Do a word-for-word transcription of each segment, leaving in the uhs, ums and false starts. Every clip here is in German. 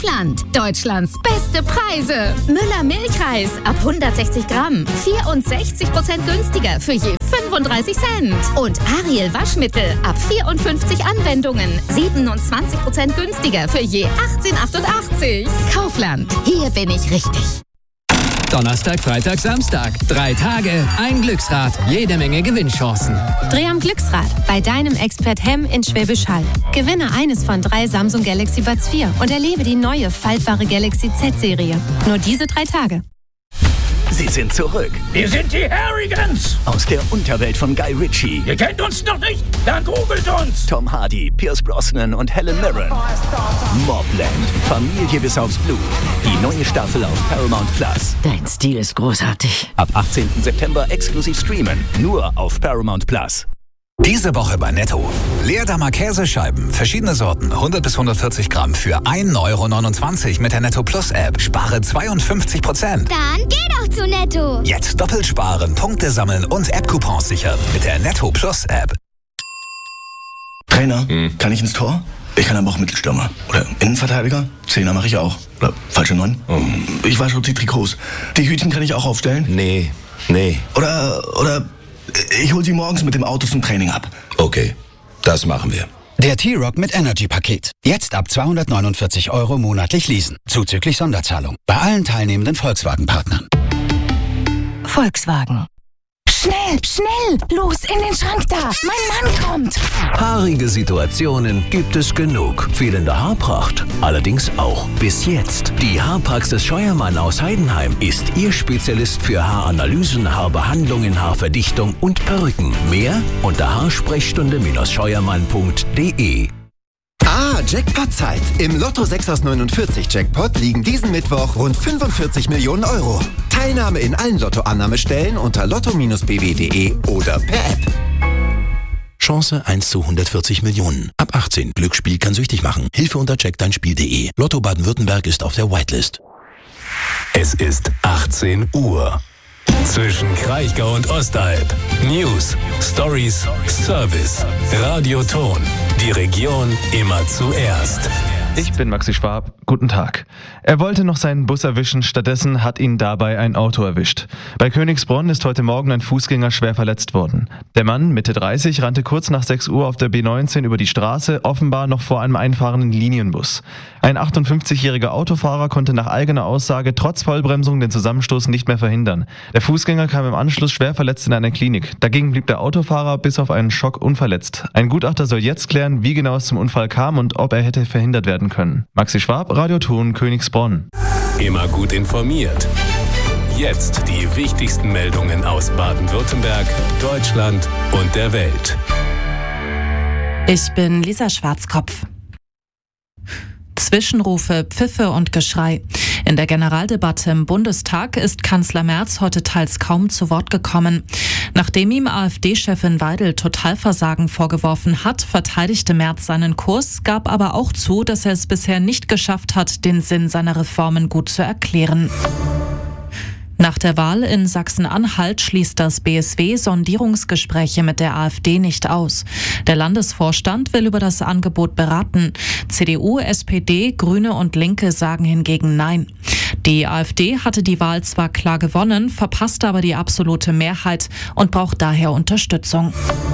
Kaufland. Deutschlands beste Preise. Müller Milchreis ab hundertsechzig Gramm. vierundsechzig Prozent günstiger für je fünfunddreißig Cent. Und Ariel Waschmittel ab vierundfünfzig Anwendungen. siebenundzwanzig Prozent günstiger für je achtzehn achtundachtzig. Kaufland. Hier bin ich richtig. Donnerstag, Freitag, Samstag. Drei Tage, ein Glücksrad, jede Menge Gewinnchancen. Dreh am Glücksrad bei deinem Expert Hemm in Schwäbisch Hall. Gewinne eines von drei Samsung Galaxy Buds vier und erlebe die neue faltbare Galaxy Z-Serie. Nur diese drei Tage. Sie sind zurück. Wir sind die Harrigans. Aus der Unterwelt von Guy Ritchie. Ihr kennt uns noch nicht? Dann googelt uns. Tom Hardy, Pierce Brosnan und Helen Mirren. Mobland. Familie bis aufs Blut. Die neue Staffel auf Paramount Plus. Dein Stil ist großartig. Ab achtzehnten September exklusiv streamen. Nur auf Paramount Plus. Diese Woche bei Netto. Leerdammer Käsescheiben, verschiedene Sorten, hundert bis hundertvierzig Gramm für ein Euro neunundzwanzig mit der Netto Plus App. Spare zweiundfünfzig Prozent. Dann geh doch zu Netto. Jetzt doppelt sparen, Punkte sammeln und App-Coupons sichern mit der Netto Plus App. Trainer, hm. kann ich ins Tor? Ich kann aber auch Mittelstürmer. Oder Innenverteidiger? Zehner mache ich auch. Oder falsche Neun? Hm. Ich wasche die Trikots. Die Hütchen kann ich auch aufstellen? Nee, nee. Oder, oder... Ich hol sie morgens mit dem Auto zum Training ab. Okay, das machen wir. Der T-Rock mit Energy-Paket. Jetzt ab zweihundertneunundvierzig Euro monatlich leasen. Zuzüglich Sonderzahlung. Bei allen teilnehmenden Volkswagen-Partnern. Volkswagen. Schnell, schnell! Los, in den Schrank da! Mein Mann kommt! Haarige Situationen gibt es genug. Fehlende Haarpracht allerdings auch. Bis jetzt. Die Haarpraxis Scheuermann aus Heidenheim ist Ihr Spezialist für Haaranalysen, Haarbehandlungen, Haarverdichtung und Perücken. Mehr unter haarsprechstunde Scheuermann punkt de. Ah, Jackpot-Zeit. Im Lotto sechs aus neunundvierzig Jackpot liegen diesen Mittwoch rund fünfundvierzig Millionen Euro. Teilnahme in allen Lottoannahmestellen unter lotto Bindestrich b w punkt de oder per App. Chance eins zu hundertvierzig Millionen. Ab achtzehn. Glücksspiel kann süchtig machen. Hilfe unter check dein Spiel punkt de. Lotto Baden-Württemberg ist auf der Whitelist. Es ist achtzehn Uhr. Zwischen Kraichgau und Ostalb. News, Stories, Service. Radioton. Die Region immer zuerst. Ich bin Maxi Schwab. Guten Tag. Er wollte noch seinen Bus erwischen, stattdessen hat ihn dabei ein Auto erwischt. Bei Königsbronn ist heute Morgen ein Fußgänger schwer verletzt worden. Der Mann, Mitte dreißig, rannte kurz nach sechs Uhr auf der B neunzehn über die Straße, offenbar noch vor einem einfahrenden Linienbus. Ein achtundfünfzigjähriger Autofahrer konnte nach eigener Aussage trotz Vollbremsung den Zusammenstoß nicht mehr verhindern. Der Fußgänger kam im Anschluss schwer verletzt in eine Klinik. Dagegen blieb der Autofahrer bis auf einen Schock unverletzt. Ein Gutachter soll jetzt klären, wie genau es zum Unfall kam und ob er hätte verhindert werden können. Maxi Schwab, Radioton, Königsbronn. Immer gut informiert. Jetzt die wichtigsten Meldungen aus Baden-Württemberg, Deutschland und der Welt. Ich bin Lisa Schwarzkopf. Zwischenrufe, Pfiffe und Geschrei. In der Generaldebatte im Bundestag ist Kanzler Merz heute teils kaum zu Wort gekommen. Nachdem ihm AfD-Chefin Weidel Totalversagen vorgeworfen hat, verteidigte Merz seinen Kurs, gab aber auch zu, dass er es bisher nicht geschafft hat, den Sinn seiner Reformen gut zu erklären. Nach der Wahl in Sachsen-Anhalt schließt das B S W Sondierungsgespräche mit der AfD nicht aus. Der Landesvorstand will über das Angebot beraten. C D U, S P D, Grüne und Linke sagen hingegen Nein. Die AfD hatte die Wahl zwar klar gewonnen, verpasste aber die absolute Mehrheit und braucht daher Unterstützung.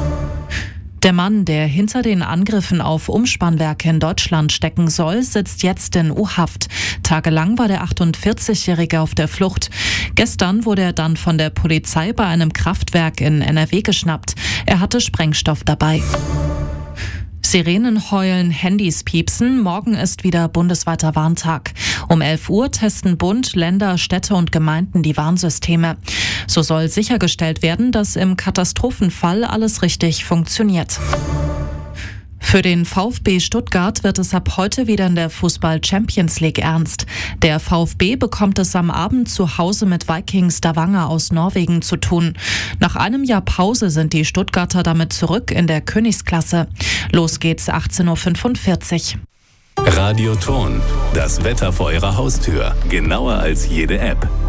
Der Mann, der hinter den Angriffen auf Umspannwerke in Deutschland stecken soll, sitzt jetzt in U-Haft. Tagelang war der achtundvierzigjährige auf der Flucht. Gestern wurde er dann von der Polizei bei einem Kraftwerk in N R W geschnappt. Er hatte Sprengstoff dabei. Sirenen heulen, Handys piepsen. Morgen ist wieder bundesweiter Warntag. Um elf Uhr testen Bund, Länder, Städte und Gemeinden die Warnsysteme. So soll sichergestellt werden, dass im Katastrophenfall alles richtig funktioniert. Für den VfB Stuttgart wird es ab heute wieder in der Fußball-Champions League ernst. Der VfB bekommt es am Abend zu Hause mit Viking Stavanger aus Norwegen zu tun. Nach einem Jahr Pause sind die Stuttgarter damit zurück in der Königsklasse. Los geht's achtzehn Uhr fünfundvierzig. Radioton. Das Wetter vor Ihrer Haustür. Genauer als jede App.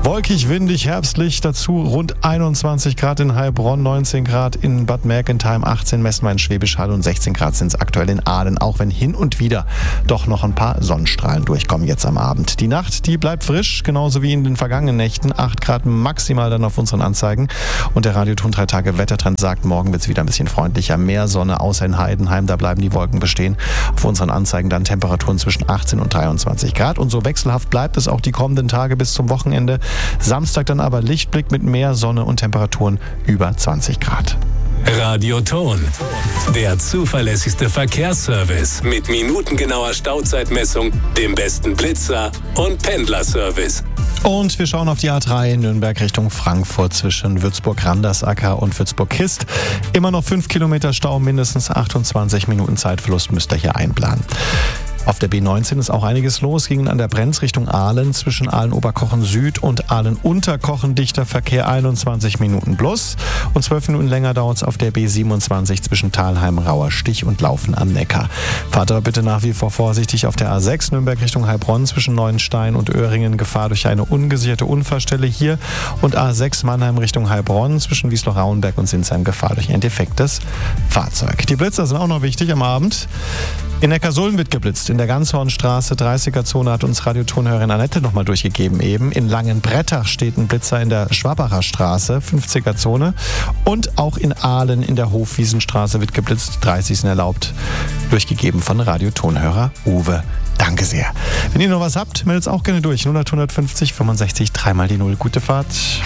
Wolkig, windig, herbstlich, dazu rund einundzwanzig Grad in Heilbronn, neunzehn Grad in Bad Mergentheim, achtzehn messen wir in Schwäbisch Hall und sechzehn Grad sind es aktuell in Aalen, auch wenn hin und wieder doch noch ein paar Sonnenstrahlen durchkommen jetzt am Abend. Die Nacht, die bleibt frisch, genauso wie in den vergangenen Nächten, acht Grad maximal dann auf unseren Anzeigen und der Radioton drei Tage Wettertrend sagt, morgen wird es wieder ein bisschen freundlicher, mehr Sonne, außer in Heidenheim, da bleiben die Wolken bestehen. Auf unseren Anzeigen dann Temperaturen zwischen achtzehn und dreiundzwanzig Grad und so wechselhaft bleibt es auch die kommenden Tage bis zum Wochenende. Samstag dann aber Lichtblick mit mehr Sonne und Temperaturen über zwanzig Grad. Radioton, der zuverlässigste Verkehrsservice mit minutengenauer Stauzeitmessung, dem besten Blitzer und Pendlerservice. Und wir schauen auf die A drei Nürnberg Richtung Frankfurt zwischen Würzburg-Randersacker und Würzburg-Kist. Immer noch fünf Kilometer Stau, mindestens achtundzwanzig Minuten Zeitverlust müsst ihr hier einplanen. Auf der B neunzehn ist auch einiges los, ging an der Brenz Richtung Aalen zwischen Aalen-Oberkochen Süd und Aalen-Unterkochen dichter Verkehr einundzwanzig Minuten plus und zwölf Minuten länger dauert es auf der B siebenundzwanzig zwischen Thalheim, Rauerstich und Laufen am Neckar. Fahrt aber bitte nach wie vor vorsichtig auf der A sechs Nürnberg Richtung Heilbronn zwischen Neuenstein und Öhringen, Gefahr durch eine ungesicherte Unfallstelle hier und A sechs Mannheim Richtung Heilbronn zwischen Wiesloch-Rauenberg und Sinsheim, Gefahr durch ein defektes Fahrzeug. Die Blitzer sind auch noch wichtig am Abend. In Neckarsulm wird geblitzt. In der Ganzhornstraße, dreißiger-Zone, hat uns Radiotonhörerin Annette nochmal durchgegeben eben. In Langenbrettach steht ein Blitzer in der Schwabacher Straße, fünfziger-Zone. Und auch in Aalen in der Hofwiesenstraße wird geblitzt. dreißig sind erlaubt. Durchgegeben von Radiotonhörer Uwe. Danke sehr. Wenn ihr noch was habt, meldet es auch gerne durch. null acht fünfzig fünfundsechzig, dreimal die Null. Gute Fahrt.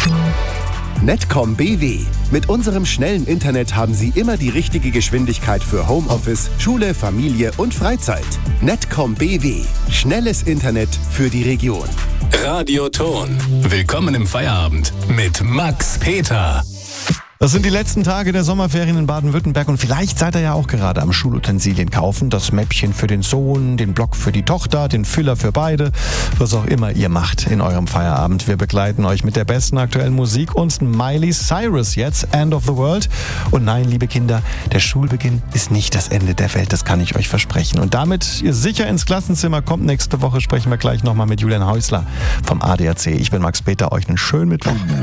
Netcom B W. Mit unserem schnellen Internet haben Sie immer die richtige Geschwindigkeit für Homeoffice, Schule, Familie und Freizeit. Netcom B W. Schnelles Internet für die Region. Radioton. Willkommen im Feierabend mit Max Peter. Das sind die letzten Tage der Sommerferien in Baden-Württemberg und vielleicht seid ihr ja auch gerade am Schulutensilien kaufen. Das Mäppchen für den Sohn, den Block für die Tochter, den Füller für beide, was auch immer ihr macht in eurem Feierabend. Wir begleiten euch mit der besten aktuellen Musik und Miley Cyrus jetzt, End of the World. Und nein, liebe Kinder, der Schulbeginn ist nicht das Ende der Welt, das kann ich euch versprechen. Und damit ihr sicher ins Klassenzimmer kommt, nächste Woche sprechen wir gleich nochmal mit Julian Häusler vom A D A C. Ich bin Max Peter, euch einen schönen Mittwoch.